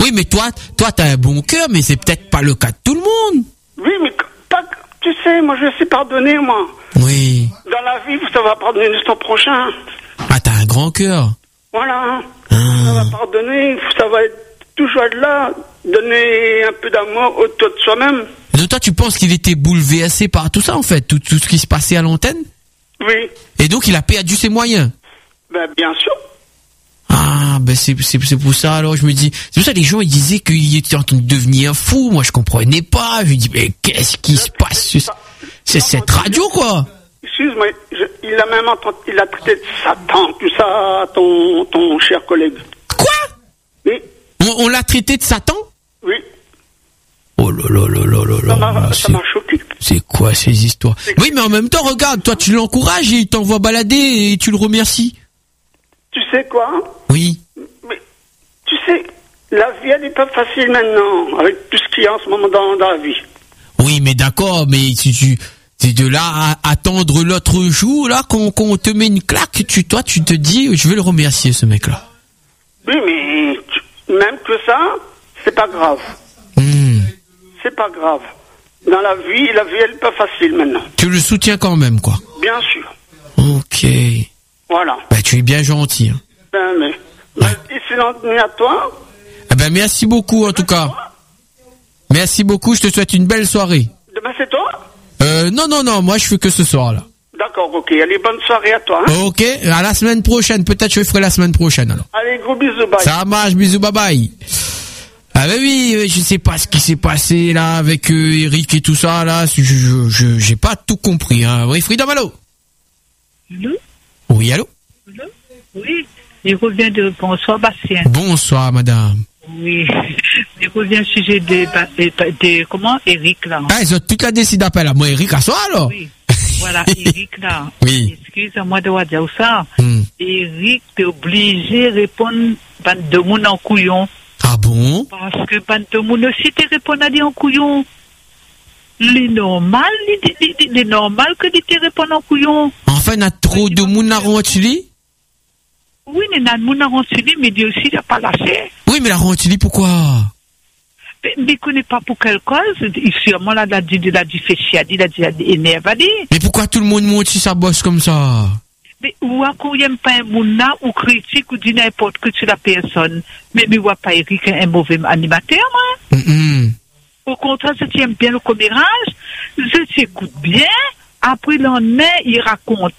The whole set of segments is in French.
Oui, mais toi, t'as un bon cœur, mais c'est peut-être pas le cas de tout le monde. Oui, mais tu sais, moi je sais pardonner, moi. Oui. Dans la vie, ça va pardonner son prochain. Ah, t'as un grand cœur. Voilà. Ça va pardonner, ça va être toujours être là, donner un peu d'amour autour de soi-même. Donc toi, tu penses qu'il était bouleversé par tout ça, en fait, tout ce qui se passait à l'antenne? Oui. Et donc, il a perdu ses moyens? Ben, bien sûr. Ah, ben c'est pour ça, alors je me dis... C'est pour ça que les gens, ils disaient qu'il était en train de devenir fou. Moi, je comprenais pas. Je me dis, mais qu'est-ce qui se passe? C'est cette radio, quoi. Excuse-moi, il a même il a traité de Satan, tout ça, ton cher collègue. Quoi? Oui. On l'a traité de Satan? Oui. Oh là là là là là là. Ça m'a choqué. C'est quoi ces histoires? Oui, mais en même temps, regarde, toi tu l'encourages et il t'envoie balader et tu le remercies. Tu sais quoi? Oui. Mais, tu sais, la vie, elle n'est pas facile maintenant, avec tout ce qu'il y a en ce moment dans la vie. Oui, mais d'accord, mais si tu... C'est de là à attendre l'autre jour, là, qu'on te met une claque, toi, tu te dis, je vais le remercier, ce mec-là. Oui, mais même que ça, c'est pas grave. C'est pas grave. Dans la vie, elle n'est pas facile maintenant. Tu le soutiens quand même, quoi. Bien sûr. Ok. Voilà. Bah, tu es bien gentil. Hein. Ben, mais... Excellente nuit à toi. Ah ben, merci beaucoup, en tout cas. Merci beaucoup, je te souhaite une belle soirée. Demain, c'est toi? Non, moi, je fais que ce soir, là. D'accord, ok. Allez, bonne soirée à toi. Hein? Ok, à la semaine prochaine. Peut-être je ferai la semaine prochaine, alors. Allez, gros bisous, bye. Ça marche, bisous, bye bye. Ah ben oui, je sais pas ce qui s'est passé là avec Eric et tout ça là, j'ai pas tout compris. Hein. Oui, Freedom, allô. Allô. Oui, allô. Allô. Oui, il revient de bonsoir Bastien. Bonsoir, madame. Oui, il revient au sujet de comment Eric là. Ah, ils ont toute la décide d'appel à moi, Eric, à soi alors. Oui. Voilà, Eric là. Oui. Excuse-moi de dire ça. Eric, t'es obligé de répondre de mon en couillon. Ah bon? Parce que de mon aussi te répondre à dire en couillon. Les normal que tu te réponds en couillon. Enfin, il y a trop de monde à Rontuli? Oui, il y a de monde à Rontuli, mais Dieu aussi, il n'a pas lâché. Oui, mais la Rontuli, pourquoi? Mais il ne connaît pas pour quelle cause. Il sûrement là, il a dit féchia, il a dit énervé. Mais pourquoi tout le monde monte si ça bosse comme ça? Mais ou à quoi il n'y a pas un monde là, ou critique, ou dit n'importe que tu la personne. Mais il ne voit pas Eric un mauvais animateur, moi. Au contraire, je tiens bien le commérage, je t'écoute bien, après l'année, il raconte.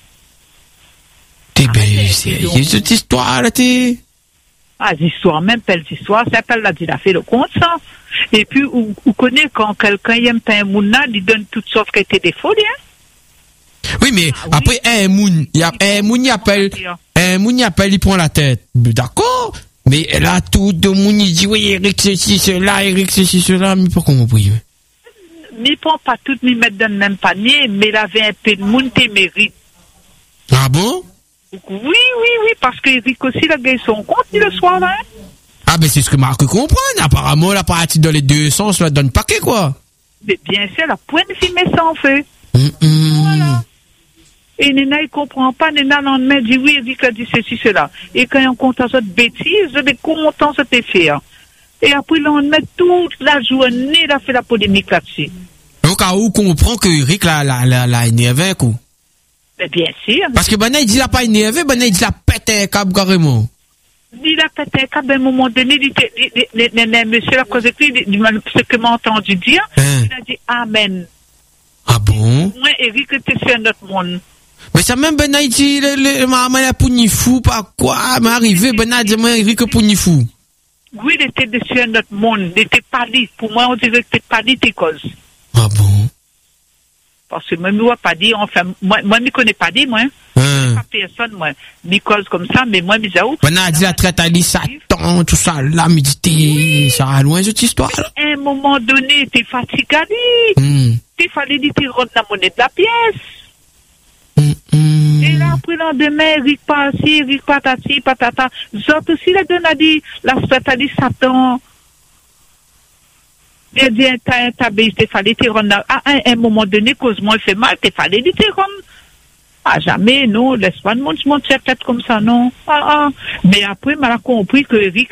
T'es belle, sérieux, cette histoire, là, t'es... Ah, l'histoire, même belle histoire, c'est pas là, il a fait le compte, ça. Et puis, on connaît quand quelqu'un aime pas un monde là, il donne toutes sortes de défauts, hein. Oui, mais après, un moun, il appelle, il prend la tête. D'accord? Mais là, tout le monde, il dit, oui, Eric, ceci, cela, mais pourquoi on prie? N'y prend pas tout, ni mettre dans le même panier, mais il avait un peu de monde qui mérite. Ah bon? Oui, parce que Eric aussi, il a gagné son compte, le soir, là. Ah, ben, c'est ce que Marc comprend. Apparemment, la partie dans les deux sens, là, donne paquet, quoi. Mais bien sûr, la pointe de filmer ça, en fait. Voilà. Et Nena, il comprend pas. Nena, le lendemain, dit oui, Eric a dit ceci, cela. Et quand on compte cette bêtise, je vais content cette affaire. Et après, le lendemain, toute la journée, il a fait la polémique là-dessus. Donc, à où comprend que Eric l'a énervé un coup? Mais bien sûr. Parce que Bana, il dit, il a pas énervé, Bana, il dit, il a pété un câble carrément. Il a pété un câble à un moment donné, monsieur la cause écrit, ce que m'a entendu dire, il a dit Amen. Ah bon? Moi, Eric était sur notre monde. Mais ça même Ben Haïti, maman la pougni fou, pas quoi, mais arrivé, Ben Haïti, moi, Eric pougni fou. Oui, il était sur notre monde, il n'était pas dit. Pour moi, on dirait que c'était pas dit tes causes. Ah bon? Parce que moi, je ne vois pas dire, enfin, moi, je ne connais pas dit, moi. Pas personne, moi. Ni cause comme ça, mais moi, je où. Ben Haïti, la traite à lui, Satan, tout ça, là, méditer, ça a loin cette histoire, là. À un moment donné, t'es fatigué, il fallait dire, tu rentres la monnaie de la pièce. Et là, après le lendemain, Eric par-ci, Eric patati, patata. Zot aussi, la donne a dit, la strate a dit Satan. Et dit, il fallait te rendre, à un moment donné, cause moi, il fait mal, il fallait dire te rendre. Ah, jamais, non, laisse pas de monde se monter la tête comme ça, non. Mais après, m'a compris que Eric